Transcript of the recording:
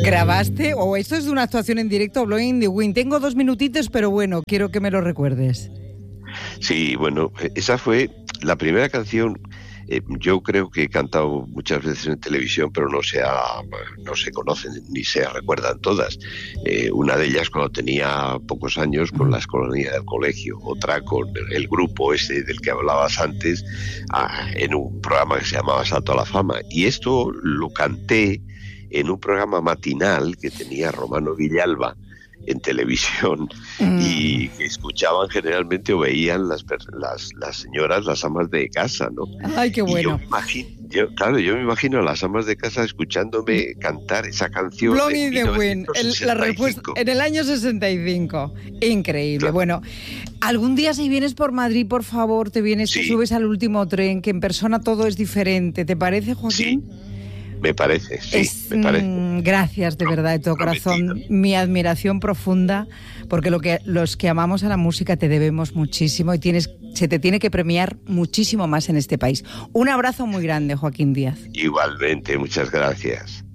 ¿Grabaste o esto es de una actuación en directo, Blowing in the Wind? Tengo 2 minutitos, pero bueno, quiero que me lo recuerdes. Sí, bueno, esa fue la primera canción. Yo creo que he cantado muchas veces en televisión, pero no se conocen ni se recuerdan todas. Una de ellas cuando tenía pocos años con la escolanía del colegio, otra con el grupo ese del que hablabas antes, en un programa que se llamaba Salto a la Fama. Y esto lo canté en un programa matinal que tenía Romano Villalba en televisión y que escuchaban generalmente o veían las señoras, las amas de casa, ¿no? Ay, qué bueno. Y yo me imagino a las amas de casa escuchándome cantar esa canción. Blowing in the Wind, la respuesta en el año 65. Increíble. Claro. Bueno, algún día si vienes por Madrid, por favor, te subes al último tren, que en persona todo es diferente. ¿Te parece, Joaquín? Sí. Me parece, me parece. Gracias de verdad de todo corazón. Mi admiración profunda, porque los que amamos a la música te debemos muchísimo y se te tiene que premiar muchísimo más en este país. Un abrazo muy grande, Joaquín Díaz. Igualmente, muchas gracias.